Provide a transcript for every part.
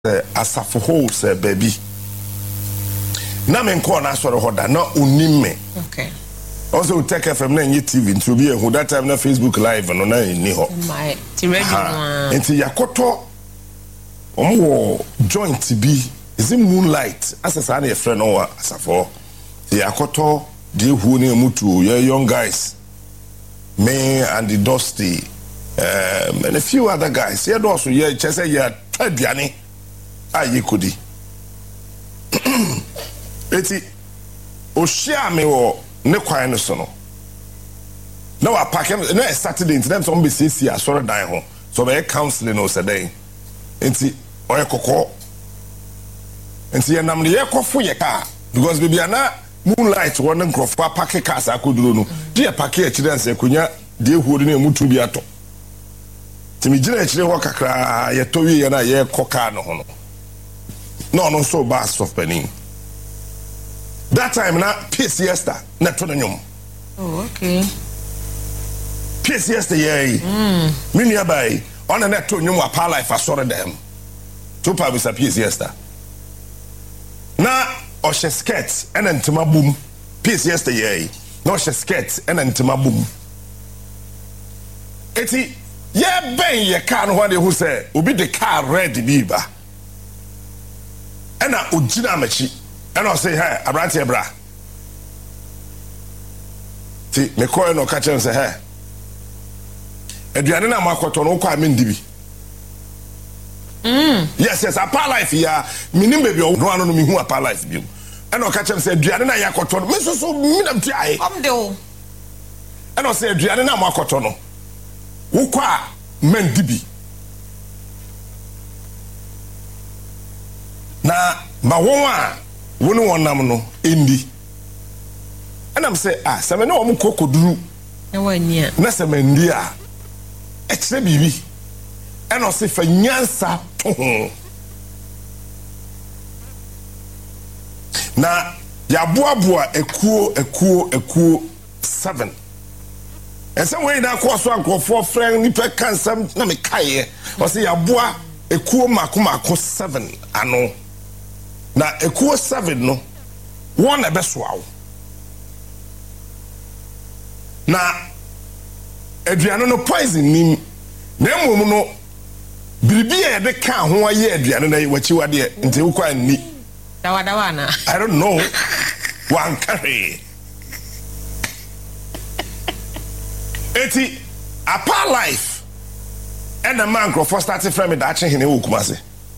asafo ho se baby na me nko na soro hoda na onime okay also take FM na nyi TV to be who that time na Facebook live no na ni ho my ti ready no enti yakoto omwo joint bi is moonlight asesa na yefre no wa asafo yakoto de hu na mutu young guys me and the Dusty and a few other guys here also yeah chese ya aduane ayekodi eti o share me wo ne kwan no so no na wa pack na Saturday into them some be sisi asoro dan ho so be counseling o saday enti oye kokko enti ya nam ne yakofo ye ka because baby ana moonlight one nkrofo pack cars akoduro no dia pack e chire nse konya de huori na mutu bi ato timi gina chire ho kakra ye towi ye na ye koka no ho no so bass of penny that time na siesta na to nyom oh okay siesta ye mini abai on na to nyom apa life asore dem to pa bisa siesta na o she skirt and ntima boom siesta ye no she skirt and ntima boom eti ye ben ye car no what who say obi the car red biba and na ogina machi and I say hey abranti bra ti me call no catch and say hey eduane na makoto no kwa mendi bi yes apa life ya minim baby no anu no me hu apa life bi and I catch and say eduane na yakoto me so minam ti ai am de o and I say eduane na makoto no wo kwa mendi bi na ma won wonu wonam no endi anam say se me na wo kokoduru na wania na se me ndi a e kire bibi e no se fa nyansa to na ya boaboa ekuo 7 ese we na ko so ankofo friend ni pe kansam na me kaye o se ya boa ekuo mako 7 ano na ekuo 7 no won ebe so awo na aduane no poison nim na emom no biribi e de ka ho aye aduane na wachi wade nti wo kwa ni dawa na I don't know one carry eti apa life and the man go for starting from that hene wo kumase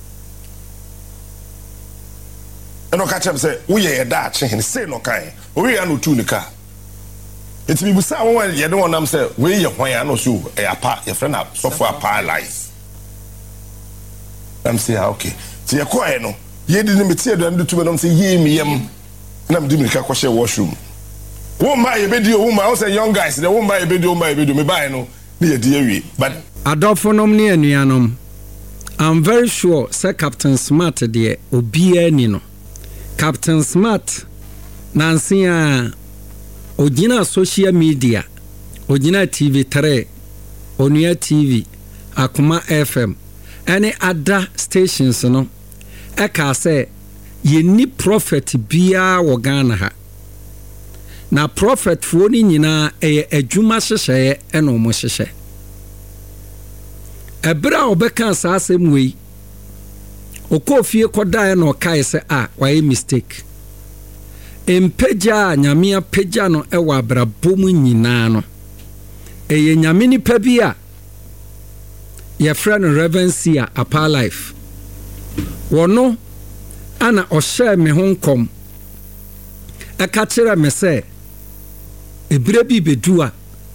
eno ka chem say wo ye da hene say no kan o we ya no tu ni ka eti bi busa won ye de wonam say we ye hwan ya no so e apa ye friend na so for apa life am say okay ti ye ko e no ye di ni meti aduan de tu be no say ye mi yem na mdi mi ka ko she washroom wo ma ye be di o ma o say young guys the wo ma ye be di me buy no na ye di awie but adolfonom ne anuanom I'm very sure say Captain Smart de obia ni no Captain Smart nansi a ogina social media ogina TV3 onua TV akoma FM any other stations no eka say ye ni prophet bia wo Ghana ha na prophet fo ni nyina adwuma hyehye ena omo hyehye ebra obeka asasem wei okofie kodae na okai se why mistake empeja nyamia peja no ewa abrabom nyina no eye nyame ni pa bia ye friend Reverencia apa life wono ana ohye me honkom eka kire me se ebire bi bedua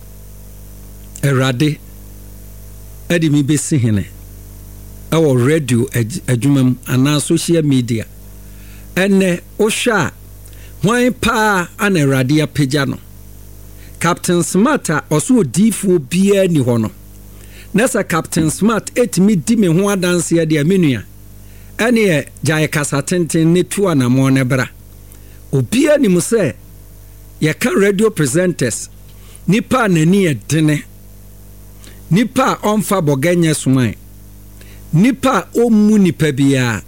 erade edi mi besi hene ewo radio adwumam ana social media ene ohwa hwan pa ana erade apagya no Captain Smart oso odifu bia ni ho no nesa Captain Smart etimi di me ho adanse de amenua ene jaye kasa tenten ne tu anamo ne bra obia ni mu se ye ka radio presenters nipa nani edene nipa onfa boganya suman nipa o mu nipa bia